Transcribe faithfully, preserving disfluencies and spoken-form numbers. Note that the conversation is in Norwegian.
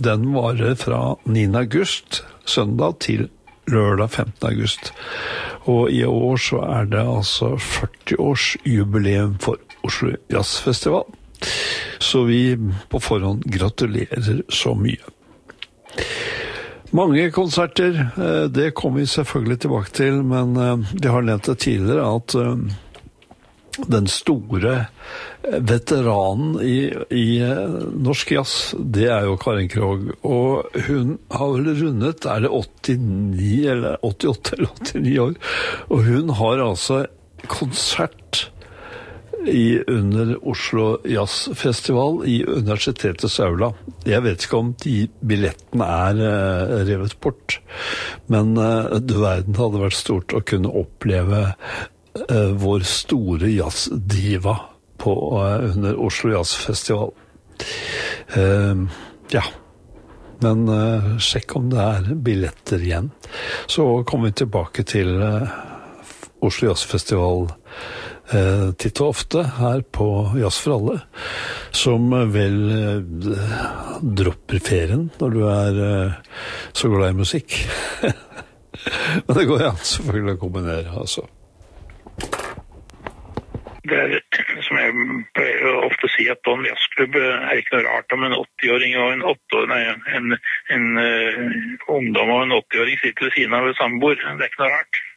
den varer fra niende august, søndag, til lørdag femtende august. Og i år så er det altså førti års jubileum for Oslo Jazzfestival. Så vi på forhånd gratulerer så mye. Mange konserter, det kommer vi selvfølgelig tilbake til, men jeg har nevnt det tidligere at den store veteranen i, i norsk jazz, det er jo Karin Krog, og hun har vel rundet, er det åttini eller åttiåtte eller åttini år, og hun har altså konsert i under Oslo Jazzfestival i Universitetets aula. Jeg vet ikke om de billettene er uh, revet bort, men uh, du verden hadde vært stort å kunne oppleve uh, vår store jazzdiva på, uh, under Oslo Jazzfestival. Uh, ja, men uh, sjekk om det er billetter igjen. Så kommer vi tilbake til uh, Oslo Jazzfestival Eh, titt og ofte her på Jazz for alle, som vel eh, dropper ferien når du er eh, så glad i musikk. Men det går an selvfølgelig å kombinere, altså. Det er, som jeg pleier å ofte si, at på en jazzklubb er ikke noe rart om en åtti-åring og en, åtte, nei, en, en uh, ungdom og en åtti-åring sitter ved siden av et sambord. Det er ikke noe rart.